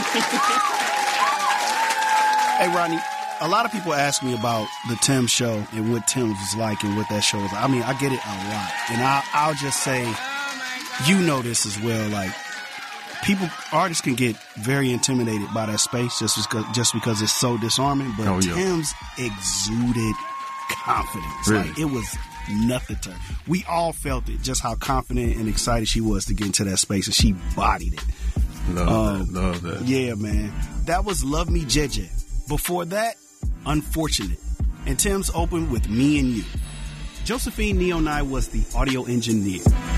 Hey, Rodney, a lot of people ask me about the Tim show and what Tim was like and what that show was like. I mean, I get it a lot. And I'll just say, you know this as well, like, artists can get very intimidated by that space just because it's so disarming. But Tim's exuded confidence. Really? Like, it was nothing to her. We all felt it, just how confident and excited she was to get into that space, and she bodied it. Love that. Yeah, man. That was Love Me Jeje. Before that, Unfortunate. And Tim's opened with Me and You. Josephine Neonai was the audio engineer.